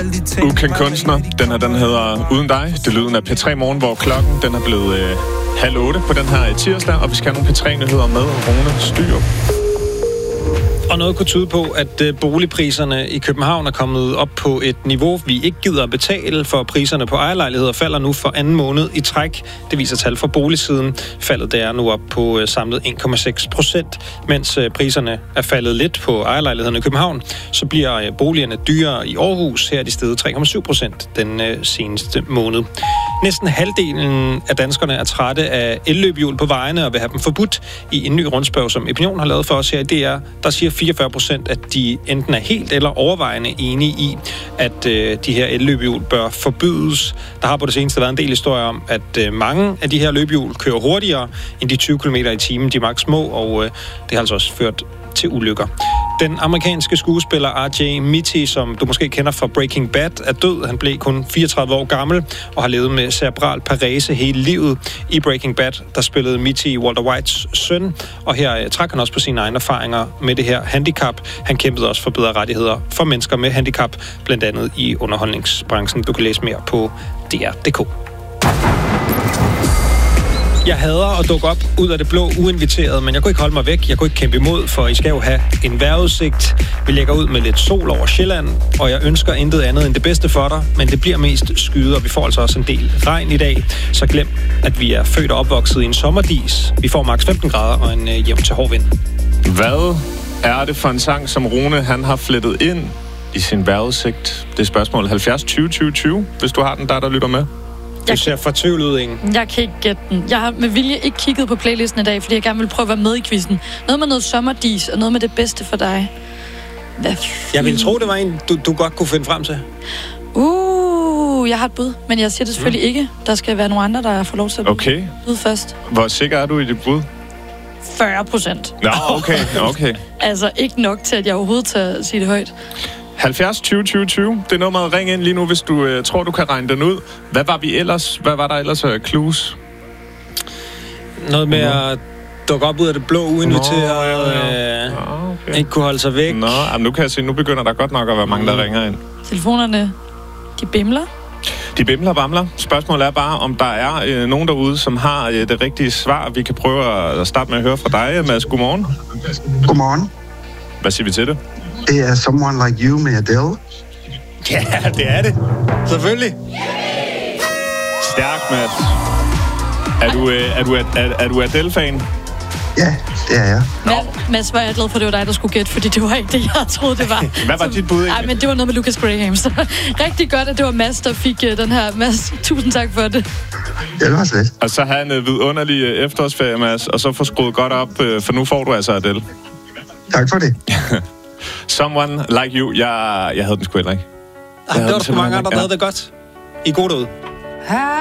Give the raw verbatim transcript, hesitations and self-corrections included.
Ukendt kunstner. Den her, den hedder Uden dig. Det lyden af P tre Morgen, hvor klokken den er blevet øh, halv otte på den her tirsdag, og vi skal have nogle P tre-nyheder med Rune Styrup. Og noget kunne tyde på, at boligpriserne i København er kommet op på et niveau, vi ikke gider at betale, for priserne på ejerlejligheder falder nu for anden måned i træk. Det viser tal fra boligsiden. Faldet der er nu op på samlet en komma seks procent. Mens priserne er faldet lidt på ejerlejlighederne i København, så bliver boligerne dyrere i Aarhus. Her er de steget tre komma syv procent den seneste måned. Næsten halvdelen af danskerne er trætte af elløbehjul på vejene og vil have dem forbudt. I en ny rundspørg, som Opinion har lavet for os her i D R, der siger fireogfyrre procent, at de enten er helt eller overvejende enige i, at øh, de her elløbehjul bør forbydes. Der har på det seneste været en del historier om, at øh, mange af de her løbehjul kører hurtigere end de tyve kilometer i timen, de maks må, og øh, det har altså også ført til ulykker. Den amerikanske skuespiller R J Mitty, som du måske kender fra Breaking Bad, er død. Han blev kun fireogtredive år gammel og har levet med cerebral parese hele livet. I Breaking Bad, der spillede Mitty Walter Whites søn, og her trak han også på sine egne erfaringer med det her handicap. Han kæmpede også for bedre rettigheder for mennesker med handicap, blandt andet i underholdningsbranchen. Du kan læse mere på D R punktum d k. Jeg hader at dukke op ud af det blå uinviteret, men jeg kunne ikke holde mig væk. Jeg kunne ikke kæmpe imod, for I skal jo have en vejrudsigt. Vi lægger ud med lidt sol over Sjælland, og jeg ønsker intet andet end det bedste for dig, men det bliver mest skyde, og vi får altså også en del regn i dag. Så glem, at vi er født og opvokset i en sommerdis. Vi får maks femten grader og en øh, jævn til hård vind. Hvad er det for en sang, som Rune han har flettet ind i sin vejrudsigt? Det er spørgsmål halvfjerds tyve tyve tyve, hvis du har den der, der lytter med. Du ser fortvivlet ud, Inge. Jeg kan ikke gætte den. Jeg har med vilje ikke kigget på playlisten i dag, fordi jeg gerne vil prøve at være med i quizzen. Noget med noget sommerdis, og noget med det bedste for dig. Hvad jeg ville tro, det var en, du, du godt kunne finde frem til. Uh, jeg har et bud, men jeg siger det selvfølgelig mm. ikke. Der skal være nogle andre, der får lov til at okay. byde først. Hvor sikker er du i dit bud? fyrre procent. Nå, okay, okay. Altså ikke nok til, at jeg overhovedet tager at sige det højt. halvfjerds tyve tyve tyve. Det er nummeret. Ring ind lige nu, hvis du øh, tror, du kan regne den ud. Hvad var vi ellers? Hvad var der ellers af clues? Noget med at dukke op ud af det blå uinviteret. Nå, ja, ja. Øh, okay. Ikke kunne holde sig væk. Nå, jamen, nu kan jeg se, nu begynder der godt nok at være mange, der ringer ind. Telefonerne, de bimler. De bimler og bamler. Spørgsmålet er bare, om der er øh, nogen derude, som har øh, det rigtige svar. Vi kan prøve at starte med at høre fra dig, Mads. Godmorgen. Godmorgen. Hvad siger vi til det? Det er Someone Like You med Adele. Ja, det er det. Selvfølgelig. Stærkt, Mads. Er du, øh, er du, er, er du Adele-fan? Ja, det er jeg. Mads, Mads, var jeg glad for, at det var dig, der skulle gætte, fordi det var ikke det, jeg troede, det var. Hvad var dit bud, egentlig? Nej, men det var noget med Lucas Graham. Så rigtig godt, at det var Mads, der fik uh, den her. Mads, tusind tak for det. Ja, det var slet. Og så have en uh, vidunderlig uh, efterårsferie, Mads, og så få skruet godt op, uh, for nu får du altså Adele. Tak for det. Someone Like You. Jeg, jeg havde den sgu heller ikke. Ej, det var der sgu mange andre, der havde det godt. I god ud.